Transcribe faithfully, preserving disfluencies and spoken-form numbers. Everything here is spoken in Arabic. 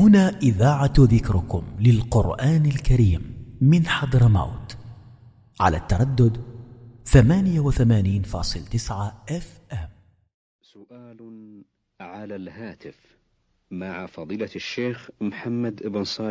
هنا إذاعة ذكركم للقرآن الكريم من حضرموت على التردد ثمانية وثمانين فاصل تسعة اف ام. سؤال على الهاتف مع فضيلة الشيخ محمد بن صالح